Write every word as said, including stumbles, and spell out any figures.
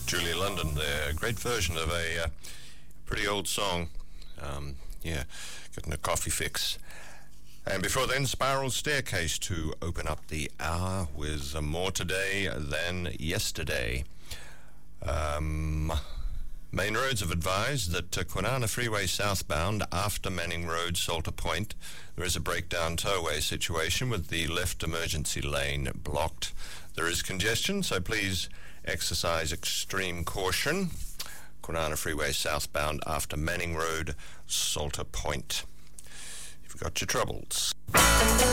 Julia London there. Great version of a uh, pretty old song. Um, yeah, getting a coffee fix. And before then, Spiral Staircase to open up the hour with uh, more today than yesterday. Um, Main Roads have advised that uh, Kwinana Freeway southbound after Manning Road, Salter Point, there is a breakdown tollway situation with the left emergency lane blocked. There is congestion, so please exercise extreme caution. Kwinana Freeway southbound after Manning Road, Salter Point. You've got your troubles.